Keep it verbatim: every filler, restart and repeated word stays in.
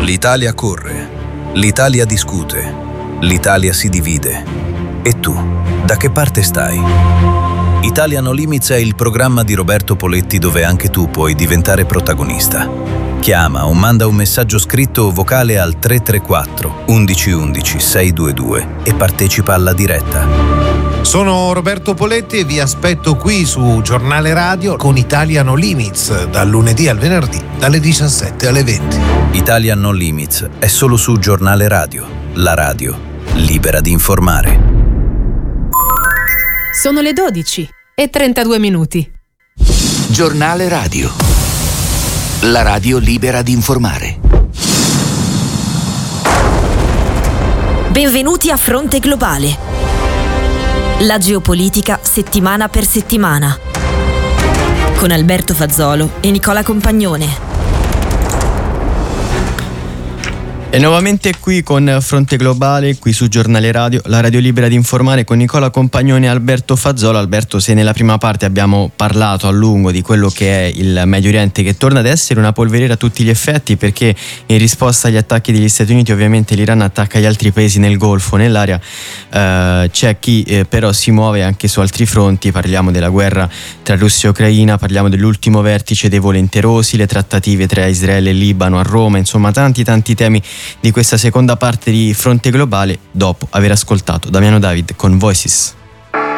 L'Italia corre, l'Italia discute, l'Italia si divide. E tu, da che parte stai? Italia No Limits è il programma di Roberto Poletti dove anche tu puoi diventare protagonista. Chiama o manda un messaggio scritto o vocale al tre tre quattro undici undici seicentoventidue e partecipa alla diretta. Sono Roberto Poletti e vi aspetto qui su Giornale Radio con Italia No Limits, dal lunedì al venerdì, dalle diciassette alle venti. Italia No Limits è solo su Giornale Radio, la radio libera di informare. Sono le dodici e trentadue minuti. Giornale Radio, la radio libera di informare. Benvenuti a Fronte Globale. La geopolitica settimana per settimana. Con Alberto Fazzolo e Nicola Compagnone. E nuovamente qui con Fronte Globale, qui su Giornale Radio, la radio libera di informare, con Nicola Compagnone e Alberto Fazzolo. Alberto, se nella prima parte abbiamo parlato a lungo di quello che è il Medio Oriente, che torna ad essere una polveriera a tutti gli effetti, perché in risposta agli attacchi degli Stati Uniti ovviamente l'Iran attacca gli altri paesi nel Golfo, nell'area, eh, c'è chi eh, però si muove anche su altri fronti. Parliamo della guerra tra Russia e Ucraina, parliamo dell'ultimo vertice dei volenterosi, le trattative tra Israele e Libano a Roma, insomma tanti tanti temi di questa seconda parte di Fronte Globale, dopo aver ascoltato Damiano David con Voices.